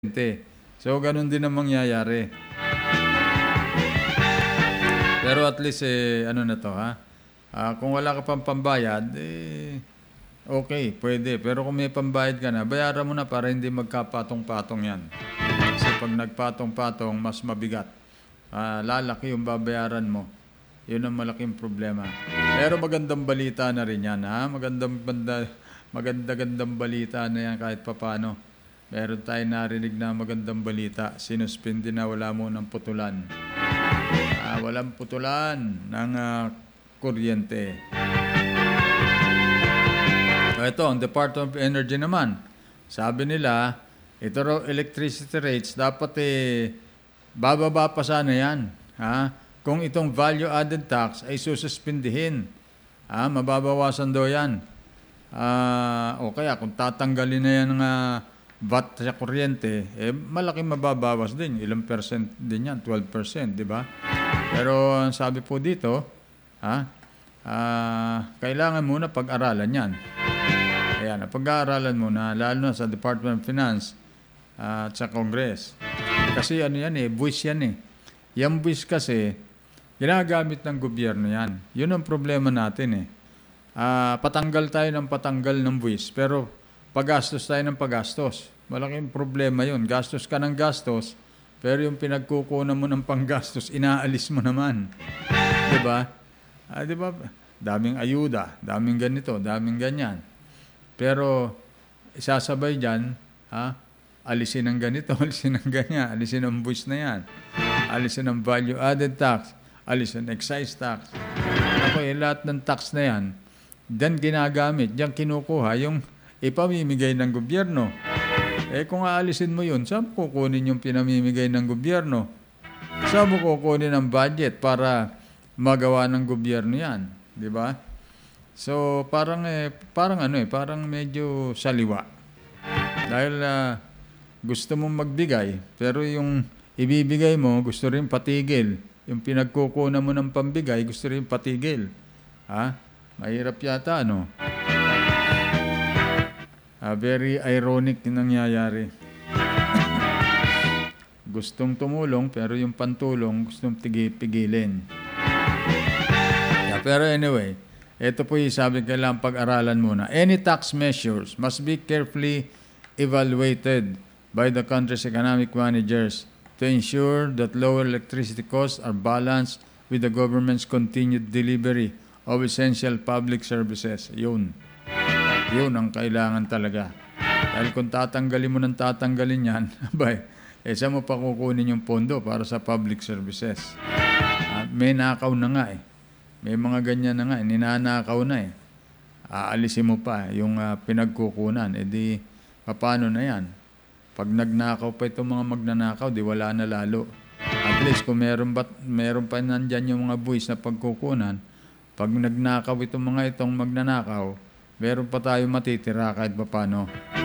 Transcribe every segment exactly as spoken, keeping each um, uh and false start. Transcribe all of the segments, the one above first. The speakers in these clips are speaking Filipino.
So, ganun din ang mangyayari. Pero at least, eh, ano na to, ha? Ah, kung wala ka pang pambayad, eh, okay, pwede. Pero kung may pambayad ka na, bayaran mo na para hindi magkapatong-patong yan. Kasi pag nagpatong-patong, mas mabigat. Ah, lalaki yung babayaran mo. Yun ang malaking problema. Pero magandang balita na rin yan, ha? Magandang banda, maganda-gandang balita na yan kahit papano. Meron tayo narinig na magandang balita. Sinuspindi na wala mo ng putulan. Ah, walang putulan ng uh, kuryente. Ito, ang Department of Energy naman. Sabi nila, ito raw electricity rates, dapat eh, bababa pa sana yan. Ha? Kung itong value-added tax ay sususpindihin. Ha? Mababawasan daw yan. Ah, o kaya kung tatanggalin na yan ng uh, V A T sa kuryente, eh, malaking mababawas din. Ilang percent din yan? twelve percent, di ba? Pero sabi po dito, ha, uh, kailangan muna pag-aralan yan. Ayan, pag-aaralan muna, lalo na sa Department of Finance uh, at sa Congress. Kasi ano yan eh, buwis yan eh. Yung buwis kasi, ginagamit ng gobyerno yan. Yun ang problema natin eh. Uh, patanggal tayo ng patanggal ng buwis, pero pagastos tayo ng pagastos. Malaking problema yun. Gastos ka ng gastos, pero yung pinagkukunan mo ng panggastos, inaalis mo naman. Diba? Ah, diba? Daming ayuda, daming ganito, daming ganyan. Pero, isasabay dyan, ha? Alisin ang ganito, alisin ang ganyan, alisin ang buwis na yan, alisin ang value-added tax, alisin ang excise tax. Ako, eh, lahat ng tax na yan, dyan ginagamit, dyan kinukuha yung ipamimigay ng gobyerno. Eh kung aalisin mo yun, saan mo kukunin yung pinamimigay ng gobyerno? Saan mo kukunin ang budget para magawa ng gobyerno yan? Di ba? So parang eh, parang ano eh, parang medyo saliwa. Dahil uh, gusto mong magbigay, pero yung ibibigay mo, gusto rin patigil. Yung pinagkukunan mo ng pambigay, gusto rin patigil. Ha? Mahirap yata, ano? Uh, very ironic yung nangyayari. Gustong tumulong, pero yung pantulong gustong pigilin. Yeah, pero anyway, ito po yung sabi, kailangan pag-aralan muna. Any tax measures must be carefully evaluated by the country's economic managers to ensure that lower electricity costs are balanced with the government's continued delivery of essential public services. Yun. Yun ang kailangan talaga. Dahil kung tatanggalin mo ng tatanggalin yan, abay, eh saan mo pa kukunin yung pondo para sa public services? Uh, may nakaw na nga eh. May mga ganyan na nga eh. Ninanakaw na eh. Aalisin mo pa yung uh, pinagkukunan. E di, paano na yan? Pag nagnakaw pa itong mga magnanakaw, di wala na lalo. At least kung meron, bat, meron pa nandyan yung mga buwis na pagkukunan, pag nagnakaw itong mga itong magnanakaw, meron pa tayo matitira kahit pa paano.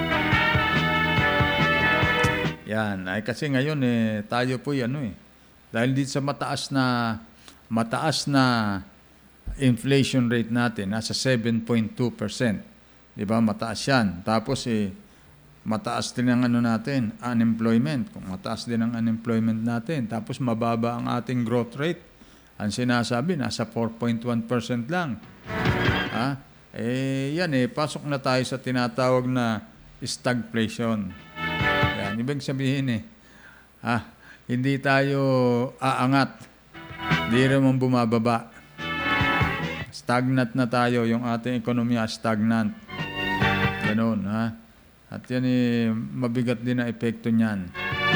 Yan. Ay kasi ngayon eh, tayo po ano eh. Dahil dito sa mataas na mataas na inflation rate natin, nasa seven point two percent. Diba? Mataas yan. Tapos eh, mataas din ang ano natin, unemployment. Kung mataas din ang unemployment natin. Tapos mababa ang ating growth rate. Ang sinasabi, nasa four point one percent lang. Ha? Eh, yan eh, pasok na tayo sa tinatawag na stagflation. Yan, ibig sabihin eh, ah, hindi tayo aangat, hindi naman bumababa. Stagnant na tayo, yung ating ekonomiya stagnant. Ganun, ha? At yan eh, mabigat din ang epekto niyan.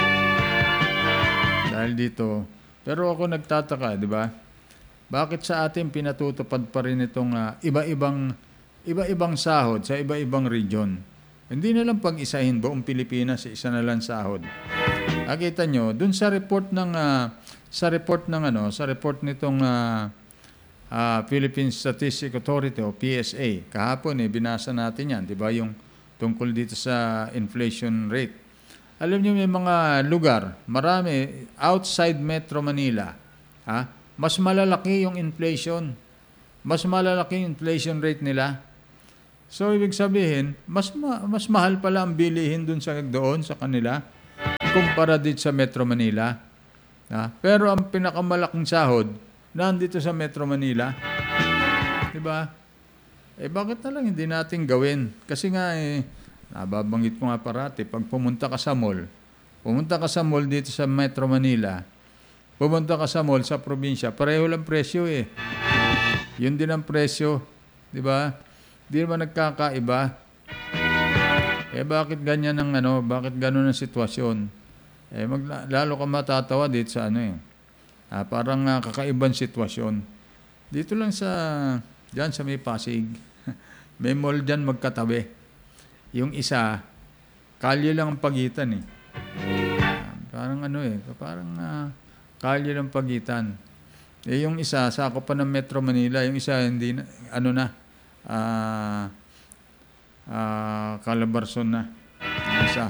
Dahil dito, pero ako nagtataka, di ba? Bakit sa atin pinatutupad pa rin itong uh, iba-ibang iba-ibang sahod sa iba-ibang region? Hindi na lang pag-isahin buong Pilipinas sa isa na lang sahod. Nakita nyo, dun sa report ng uh, sa report ng ano, sa report nitong uh, uh, Philippine Statistics Authority o P S A, kahapon eh binasa natin 'yan, 'di ba, yung tungkol dito sa inflation rate. Alam niyo may mga lugar, marami outside Metro Manila, ha? Mas malalaki yung inflation. Mas malalaki yung inflation rate nila. So, ibig sabihin, mas ma- mas mahal pala ang bilihin dun sa doon sa kanila kumpara dito sa Metro Manila. Ah, pero ang pinakamalaking sahod, nandito sa Metro Manila. Diba? Eh bakit na lang hindi natin gawin? Kasi nga eh, nababanggit ko nga parati, pag pumunta ka sa mall, pumunta ka sa mall dito sa Metro Manila, pumunta ka sa mall sa probinsya, pareho lang presyo eh. Yun din ang presyo. Diba? Di naman nagkakaiba. Eh bakit ganyan ang ano, bakit ganun ang sitwasyon? Eh, mag, lalo ka matatawa dito sa ano eh. Ah, parang uh, kakaibang sitwasyon. Dito lang sa, dyan sa may Pasig, may mall dyan magkatabi. Yung isa, kalye lang ang pagitan eh. Ah, parang ano eh, parang uh, kalye lang pagitan. Eh, yung isa, sakop pa ng Metro Manila. Yung isa, hindi na, ano na, ah, uh, Calabarzon na. Yung isa.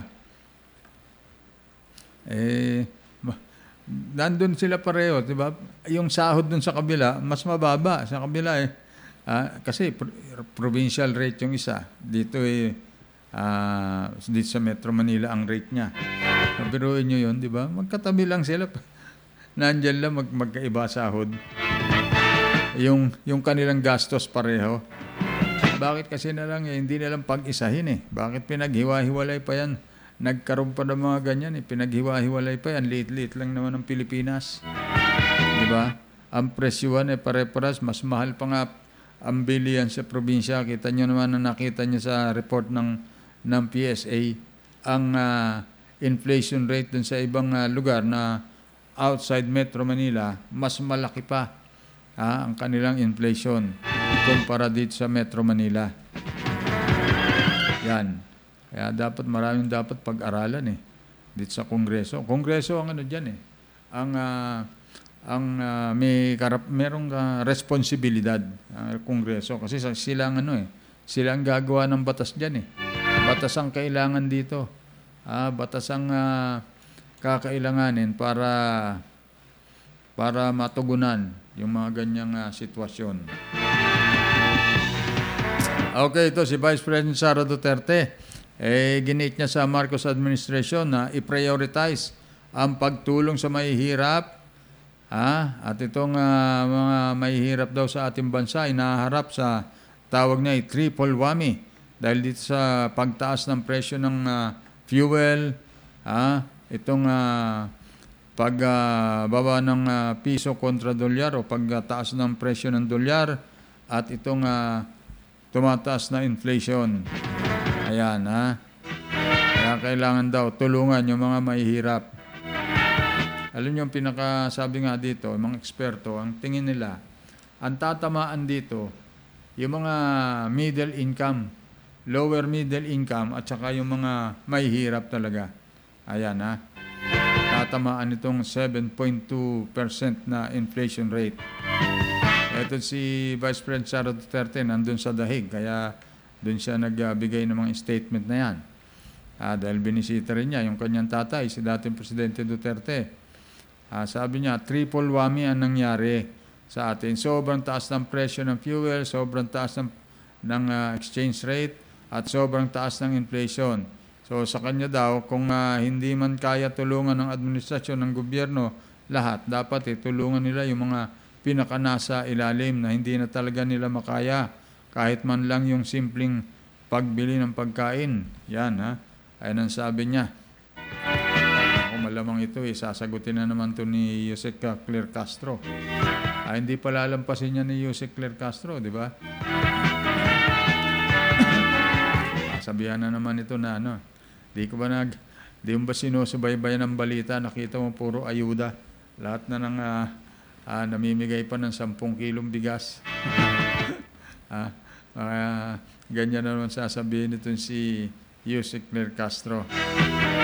Eh, nandun sila pareho, di ba? Yung sahod dun sa kabila, mas mababa sa kabila eh. Ah, kasi pro- provincial rate yung isa. Dito eh, ah, dito sa Metro Manila ang rate niya. Nabiruin nyo yun, di ba? Magkatabi lang sila. Nandyan lang mag- magkaiba sahod. Yung, yung kanilang gastos pareho. Bakit kasi na lang eh, hindi nalang pag-isahin eh. Bakit pinaghiwa-hiwalay pa yan? Nagkaroon pa ng mga ganyan eh. Pinaghiwa-hiwalay pa yan. Liit-liit lang naman ng Pilipinas. Di ba? Ang presyuhan eh pare-paras. Mas mahal pa nga ang bilihan sa probinsya. Kita nyo naman na nakita nyo sa report ng, ng P S A. Ang uh, inflation rate dun sa ibang uh, lugar na outside Metro Manila, mas malaki pa ah, ang kanilang inflation kumpara dito sa Metro Manila. Yan. Kaya dapat maraming dapat pag-aralan eh dito sa Kongreso. Kongreso ang ano diyan eh. Ang uh, ang uh, may karap merong uh, responsibilidad ang uh, Kongreso kasi sila ang ano eh. Sila ang gagawa ng batas diyan eh. Batas ang kailangan dito. Ah, batas ang uh, kakailanganin para para matugunan yung mga ganyang uh, sitwasyon. Okay, ito si Vice President Sara Duterte. Eh, ginit niya sa Marcos administration na i-prioritize ang pagtulong sa mahihirap. Ah, at itong uh, mga mahihirap daw sa ating bansa ay naharap sa tawag niya ay triple whammy dahil dito sa pagtaas ng presyo ng uh, fuel, ah, itong uh, pagbaba uh, ng uh, piso kontra dolyar o pagtaas ng presyo ng dolyar at itong uh, tumataas na inflation. Ayan, ha? Kaya kailangan daw tulungan yung mga mahihirap. Alam niyo, yung pinakasabi nga dito, yung mga eksperto, ang tingin nila, ang tatamaan dito, yung mga middle income, lower middle income, at saka yung mga mahihirap talaga. Ayan, ha? Tatamaan itong seven point two percent na inflation rate. Ito si Vice President Sara Duterte, nandun sa dahig, kaya doon siya nagbigay ng mga statement na yan. Ah, dahil binisita rin niya yung kanyang tatay, si dating Presidente Duterte. Ah, sabi niya, triple whammy ang nangyari sa atin. Sobrang taas ng presyo ng fuel, sobrang taas ng, ng uh, exchange rate, at sobrang taas ng inflation. So sa kanya daw, kung uh, hindi man kaya tulungan ng administrasyon ng gobyerno, lahat, dapat eh, tulungan nila yung mga pinakanasa ilalim na hindi na talaga nila makaya. Kahit man lang yung simpleng pagbili ng pagkain. Yan, ha? Ayan ang sabi niya. Ako malamang ito, eh, sasagutin na naman to ni Jose Claire Castro. Ah, hindi pa lalampasin niya ni Jose Claire Castro, di ba? Sabihan na naman ito na, ano, di ko ba nag, di mo ba sinusubaybayan ng balita, nakita mo puro ayuda. Lahat na ng uh, uh, namimigay pa ng sampung kilong bigas. Ah, uh, ganyan na naman sasabihin nito si Jose Claire Castro.